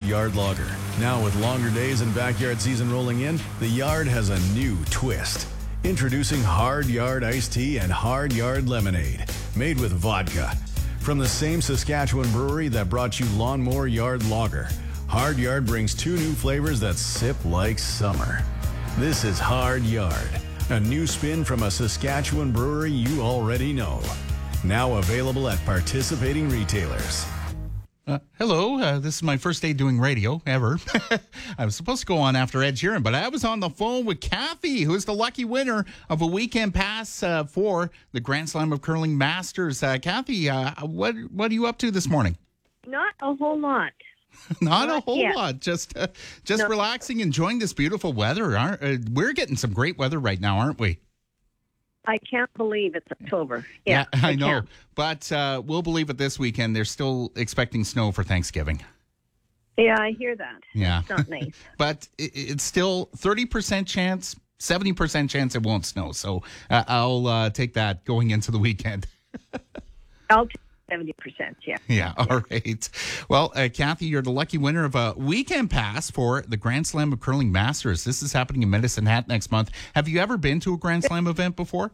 Yard Lager. Now with longer days and backyard season rolling in, the Yard has a new twist. Introducing Hard Yard Iced Tea and Hard Yard Lemonade, made with vodka. From the same Saskatchewan brewery that brought you Lawnmower Yard Lager, Hard Yard brings two new flavors that sip like summer. This is Hard Yard, a new spin from a Saskatchewan brewery you already know. Now available at participating retailers. Hello, this is my first day doing radio ever. I was supposed to go on after Ed Sheeran, but I was on the phone with Kathy, who is the lucky winner of a weekend pass for the Grand Slam of Curling Masters. Kathy, what are you up to this morning? Not a whole lot. Not a whole lot. Just relaxing, enjoying this beautiful weather. We're getting some great weather right now, aren't we? I can't believe it's October. Yeah, I know. But we'll believe it this weekend. They're still expecting snow for Thanksgiving. Yeah, I hear that. Yeah. It's not nice. But it's still 30% chance, 70% chance it won't snow. So I'll take that going into the weekend. I'll take 70%, yeah. Yeah, all right. Well, Kathy, you're the lucky winner of a weekend pass for the Grand Slam of Curling Masters. This is happening in Medicine Hat next month. Have you ever been to a Grand Slam event before?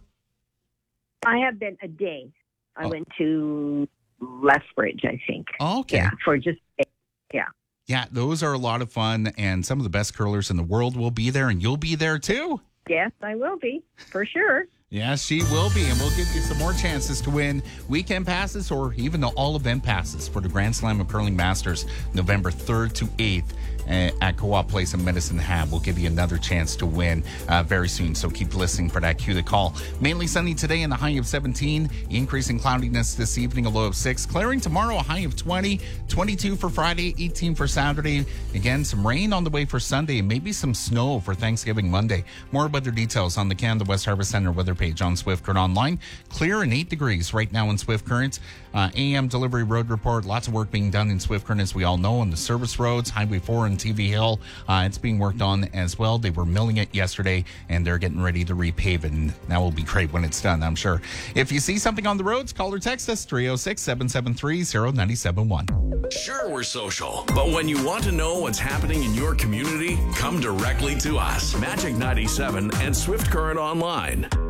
I have been a day. I went to Lethbridge, I think. Oh, okay. Yeah, for just a day. Yeah. Yeah, those are a lot of fun, and some of the best curlers in the world will be there, and you'll be there too. Yes, I will be, for sure. Yes, she will be, and we'll give you some more chances to win weekend passes or even the all-event passes for the Grand Slam of Curling Masters, November 3rd to 8th at Co-op Place in Medicine Hat. We'll give you another chance to win very soon, so keep listening for that cue to call. Mainly sunny today and a high of 17. Increasing cloudiness this evening, a low of 6. Clearing tomorrow, a high of 20. 22 for Friday, 18 for Saturday. Again, some rain on the way for Sunday and maybe some snow for Thanksgiving Monday. More weather details on the Canada West Harvest Center weather page on Swift Current Online. Clear and 8 degrees right now in Swift Current. AM delivery road report. Lots of work being done in Swift Current, as we all know, on the service roads, Highway 4 and TV Hill. It's being worked on as well. They were milling it yesterday, and they're getting ready to repave it, and that will be great when it's done, I'm sure. If you see something on the roads, call or text us, 306-773-0971. Sure, we're social, but when you want to know what's happening in your community, come directly to us. Magic 97 and Swift Current Online.